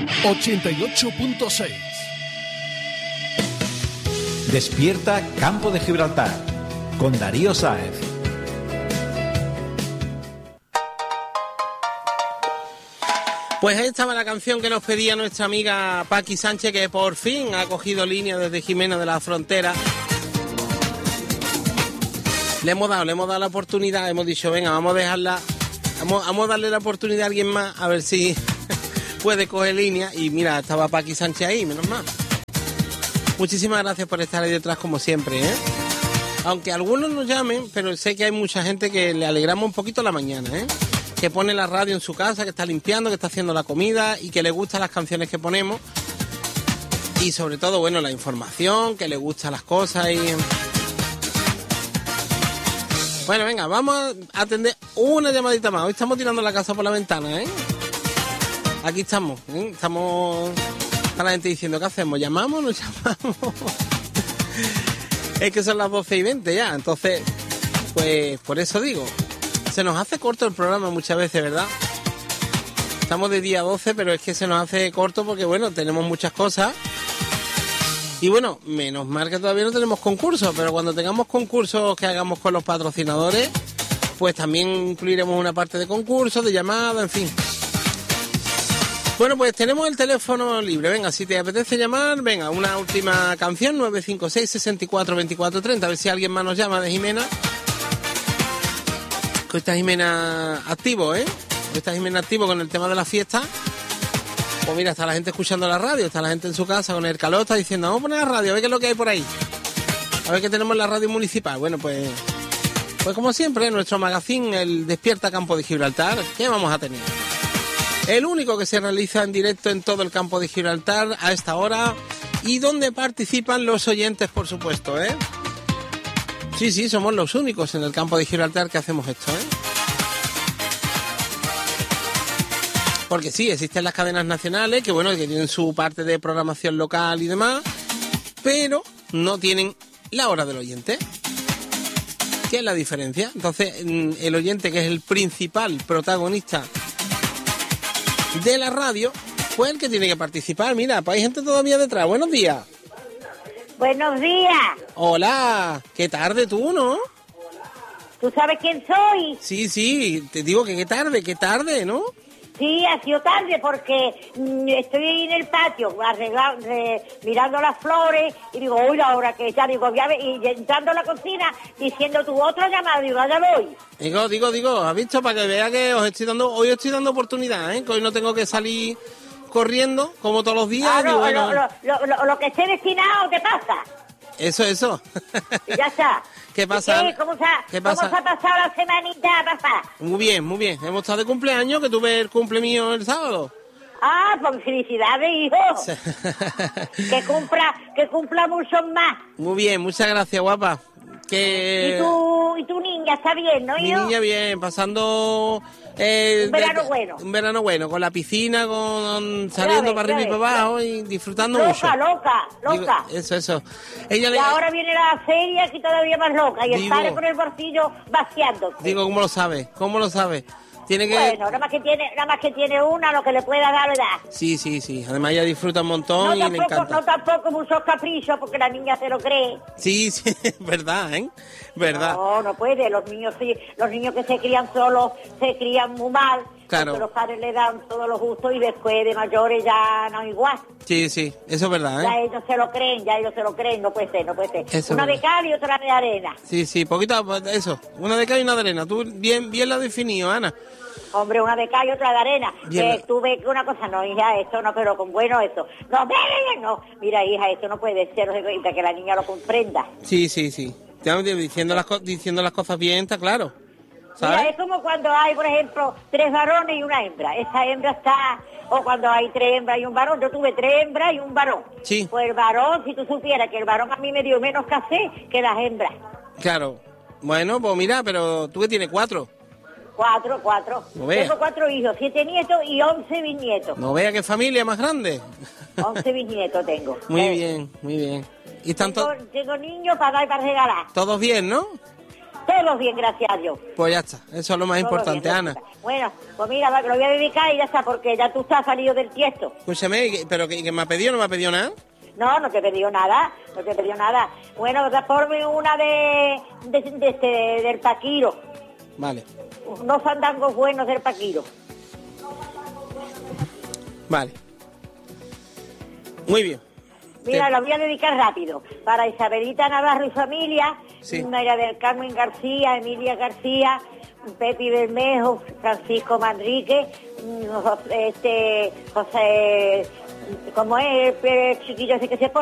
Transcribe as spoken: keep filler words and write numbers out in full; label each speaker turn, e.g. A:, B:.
A: ochenta y ocho punto seis.
B: Despierta Campo de Gibraltar con Darío Sáez.
C: Pues ahí estaba la canción que nos pedía nuestra amiga Paqui Sánchez, que por fin ha cogido línea desde Jimena de la Frontera. Le hemos dado, le hemos dado la oportunidad, hemos dicho, venga, vamos a dejarla, vamos, vamos a darle la oportunidad a alguien más, a ver si puede coger línea. Y mira, estaba Paqui Sánchez ahí, menos mal. Muchísimas gracias por estar ahí detrás como siempre, ¿eh? Aunque algunos nos llamen, pero sé que hay mucha gente que le alegramos un poquito la mañana, ¿eh? Que pone la radio en su casa, que está limpiando, que está haciendo la comida y que le gustan las canciones que ponemos. Y sobre todo, bueno, la información, que le gustan las cosas y... Bueno, venga, vamos a atender una llamadita más. Hoy estamos tirando la casa por la ventana, ¿eh? Aquí estamos, ¿eh? Estamos... Está la gente diciendo, ¿qué hacemos? ¿Llamamos o no llamamos? Es que son las doce y veinte ya, entonces, pues por eso digo, se nos hace corto el programa muchas veces, ¿verdad? Estamos de día doce, pero es que se nos hace corto porque, bueno, tenemos muchas cosas. Y bueno, menos mal que todavía no tenemos concursos, pero cuando tengamos concursos que hagamos con los patrocinadores, pues también incluiremos una parte de concursos, de llamadas, en fin. Bueno, pues tenemos el teléfono libre. Venga, si te apetece llamar, venga, una última canción, nueve cinco seis, seis cuatro, veinticuatro treinta, a ver si alguien más nos llama de Jimena. Hoy está Jimena activo, ¿eh? Hoy está Jimena activo con el tema de la fiesta. Pues mira, está la gente escuchando la radio, está la gente en su casa con el calor, está diciendo, vamos a poner la radio, a ver qué es lo que hay por ahí. A ver qué tenemos en la radio municipal. Bueno, pues, pues como siempre, en nuestro magazine, el Despierta Campo de Gibraltar, ¿qué vamos a tener? El único que se realiza en directo en todo el Campo de Gibraltar a esta hora y donde participan los oyentes, por supuesto, ¿eh? Sí, sí, somos los únicos en el Campo de Gibraltar que hacemos esto, ¿eh? Porque sí, existen las cadenas nacionales que, bueno, que tienen su parte de programación local y demás, pero no tienen la hora del oyente. ¿Qué es la diferencia? Entonces, el oyente, que es el principal protagonista de la radio, pues el que tiene que participar. Mira, pues hay gente todavía detrás. Buenos días.
D: Buenos días.
C: Hola, qué tarde tú, ¿no?
D: ¿Tú sabes quién soy?
C: Sí, sí, te digo que qué tarde, qué tarde, ¿no?
D: Sí, ha sido tarde porque mmm, estoy ahí en el patio arreglando, re, mirando las flores y digo, uy, la hora que ya, digo, ya ve, y entrando a la cocina diciendo tu otro llamado, digo, ya voy.
C: Digo, digo, digo, ¿has visto? Para que vea que os estoy dando, hoy estoy dando oportunidad, ¿eh? Que hoy no tengo que salir corriendo como todos los días.
D: Ah, no,
C: y bueno,
D: lo, lo, lo, lo que esté destinado te pasa.
C: Eso, eso.
D: Y ya está.
C: ¿Qué pasa?
D: ¿Qué? ¿Cómo, se ha,
C: ¿Qué pasa?
D: ¿Cómo se ha pasado la semanita, papá?
C: Muy bien, muy bien. Hemos estado de cumpleaños, que tuve el cumple mío el sábado.
D: Ah, pues felicidades, hijo. que cumpla, que cumpla muchos más.
C: Muy bien, muchas gracias, guapa. Que...
D: ¿Y tu, y tu niña está bien, no,
C: Mi
D: hijo?
C: niña bien, pasando... Eh,
D: un verano
C: de,
D: bueno.
C: Un verano bueno, con la piscina, con saliendo
D: ves,
C: para arriba y
D: ves,
C: para abajo y disfrutando
D: loca,
C: mucho.
D: Loca, loca, loca.
C: Eso, eso. Ella
D: y
C: le...
D: ahora viene la feria aquí todavía más loca y el
C: Digo,
D: padre con el bolsillo vaciándose.
C: Digo, ¿cómo lo sabe? ¿Cómo lo sabe? Tiene que...
D: Bueno, nada más que tiene, nada más que tiene una, lo que le pueda dar, le da.
C: Sí, sí, sí. Además ella disfruta un montón
D: No
C: y
D: tampoco,
C: le encanta.
D: no tampoco muchos caprichos porque la niña se lo cree.
C: Sí, sí, verdad, ¿eh? Verdad.
D: No, no puede. Los niños sí, los niños que se crían solos se crían muy mal.
C: Claro.
D: Porque los padres le dan todos los gustos y después de mayores ya no igual.
C: Sí, sí, eso es verdad, ¿eh?
D: Ya ellos se lo creen, ya ellos se lo creen, no puede ser, no puede ser.
C: Eso
D: una
C: es
D: de
C: verdad.
D: cal y otra de arena.
C: Sí, sí, poquito, eso. Una de cal y una de arena. Tú bien, bien la has definido, Ana.
D: Hombre, una de cal y otra de arena.
C: Bien.
D: Eh, tuve una cosa, no, hija, esto no, pero con bueno esto. No, bebe, no. Mira, hija, esto no puede ser, no sé, que la niña lo comprenda.
C: Sí, sí, sí. Diciendo las, co- diciendo las cosas bien, está claro. ¿Sabes?
D: Mira, es como cuando hay, por ejemplo, tres varones y una hembra. Esa hembra está... O cuando hay tres hembras y un varón. Yo tuve tres hembras y un varón.
C: Sí.
D: Pues el varón, si tú supieras que el varón a mí me dio menos café que las hembras.
C: Claro. Bueno, pues mira, pero tú que tienes cuatro.
D: Cuatro, cuatro.
C: No vea.
D: Tengo cuatro hijos, siete nietos y once bisnietos.
C: No vea qué familia más grande.
D: Once bisnietos tengo.
C: Muy
D: Eh,
C: bien, muy bien. ¿Y están
D: Tengo,
C: to-
D: tengo niños para dar y para regalar.
C: todos bien, no?
D: Todos bien, gracias a Dios.
C: Pues ya está, eso es lo más
D: Todos
C: importante,
D: bien,
C: Ana.
D: gracias. Bueno, pues mira, va, lo voy a dedicar y ya está, porque ya tú estás salido del tiesto.
C: Escúchame, ¿y- ¿pero que, que me ha pedido no me ha pedido nada?
D: No, no te pidió nada, no te pidió nada. Bueno, ponme una de, de, de este, del Paquiro.
C: Vale,
D: Unos fandangos buenos del Paquiro.
C: vale. Muy bien.
D: Mira,
C: Te-
D: lo voy a dedicar rápido. Para Isabelita Navarro y familia,
C: Sí.
D: María del Carmen García, Emilia García, Pepi Bermejo, Francisco Manrique, mm, José- este, José, ¿cómo es el chiquillo ese que se pone?